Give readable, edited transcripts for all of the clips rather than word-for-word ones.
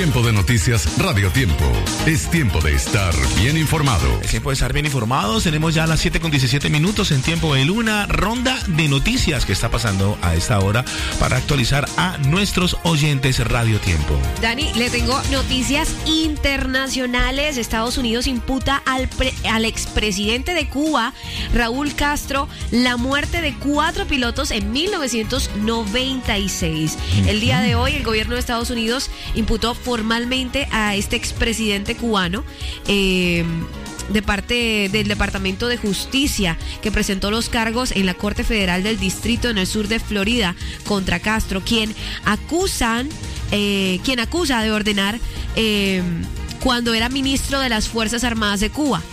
Tiempo de noticias Radio Tiempo. Es tiempo de estar bien informado. Es tiempo de estar bien informados. Tenemos ya las 7:17 en Tiempo de Luna. Ronda de noticias que está pasando a esta hora para actualizar a nuestros oyentes Radio Tiempo. Dani, le tengo noticias internacionales. Estados Unidos imputa al expresidente de Cuba, Raúl Castro, la muerte de 4 pilotos en 1996. El día de hoy, el gobierno de Estados Unidos imputó formalmente a este expresidente cubano de parte del Departamento de Justicia, que presentó los cargos en la Corte Federal del Distrito en el sur de Florida contra Castro, quien acusa de ordenar cuando era ministro de las Fuerzas Armadas de Cuba.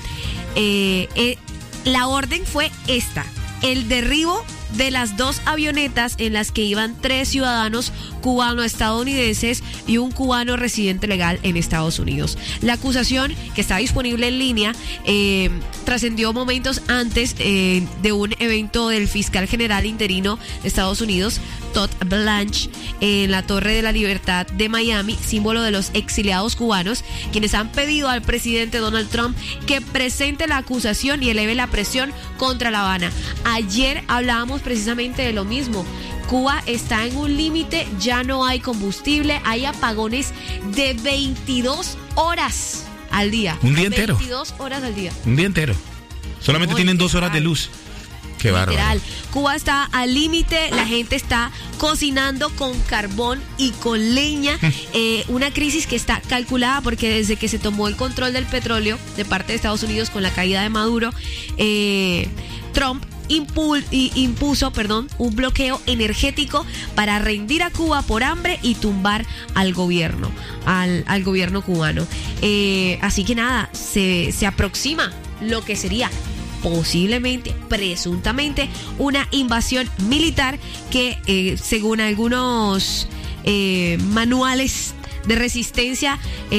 La orden fue esta: el derribo de las 2 avionetas en las que iban 3 ciudadanos cubano-estadounidenses y un cubano residente legal en Estados Unidos. La acusación, que está disponible en línea, trascendió momentos antes de un evento del fiscal general interino de Estados Unidos, Todd Blanche, en la Torre de la Libertad de Miami, símbolo de los exiliados cubanos, quienes han pedido al presidente Donald Trump que presente la acusación y eleve la presión contra La Habana. Ayer hablábamos precisamente de lo mismo. Cuba está en un límite, ya no hay combustible, hay apagones de 22 horas al día. Un día entero. 22 horas al día. Un día entero. Solamente tienen 2 horas de luz. Qué bárbaro. Literal. Cuba está al límite, la gente está cocinando con carbón y con leña. Una crisis que está calculada porque desde que se tomó el control del petróleo de parte de Estados Unidos con la caída de Maduro, Trump impuso un bloqueo energético para rendir a Cuba por hambre y tumbar al gobierno cubano. Así que nada, se aproxima lo que sería posiblemente, presuntamente, una invasión militar que según algunos manuales de resistencia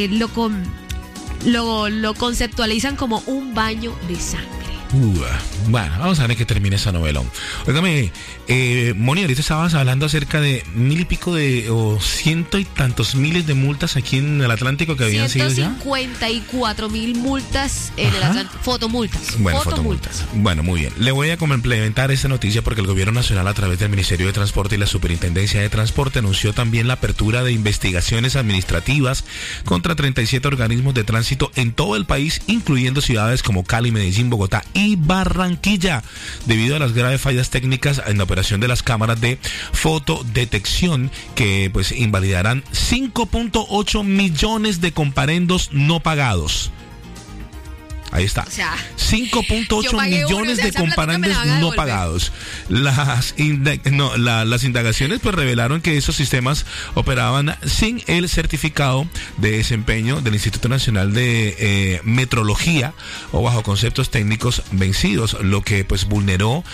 lo conceptualizan como un baño de sangre. Bueno, vamos a ver que termine esa novela. Óigame, Moni, ahorita estabas hablando acerca de 1,000 y pico o 100 y tantos miles de multas aquí en el Atlántico que habían sido ya. 154,000 multas en el Atlántico. Fotomultas. Bueno, fotomultas. Bueno, muy bien. Le voy a complementar esta noticia porque el Gobierno Nacional, a través del Ministerio de Transporte y la Superintendencia de Transporte, anunció también la apertura de investigaciones administrativas contra 37 organismos de tránsito en todo el país, incluyendo ciudades como Cali, Medellín, Bogotá y Barranquilla, debido a las graves fallas técnicas en la operación de las cámaras de fotodetección que pues invalidarán 5.8 millones de comparendos no pagados. Ahí está. O sea, 5.8 millones de comparendos no pagados. Las indagaciones pues revelaron que esos sistemas operaban sin el certificado de desempeño del Instituto Nacional de Metrología o bajo conceptos técnicos vencidos, lo que pues vulneró